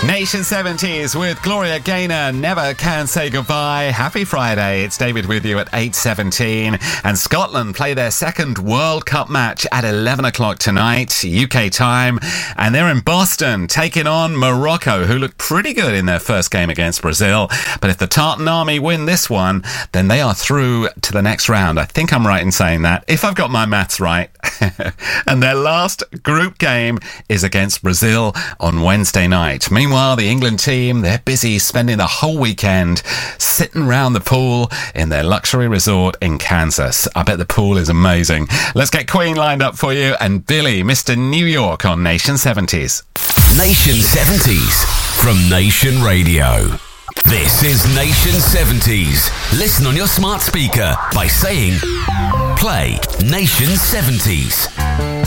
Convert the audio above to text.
Nation 70s with Gloria Gaynor. Never can say goodbye. Happy Friday. It's David with you at 8:17. And Scotland play their second World Cup match at 11 o'clock tonight, UK time. And they're in Boston taking on Morocco, who looked pretty good in their first game against Brazil. But if the Tartan Army win this one, then they are through to the next round. I think I'm right in saying that, if I've got my maths right. And their last group game is against Brazil on Wednesday night. Meanwhile, the England team, they're busy spending the whole weekend sitting round the pool in their luxury resort in Kansas. I bet the pool is amazing. Let's get Queen lined up for you and Billy, Mr. New York on Nation 70s. Nation 70s from Nation Radio. This is Nation 70s. Listen on your smart speaker by saying, play Nation 70s.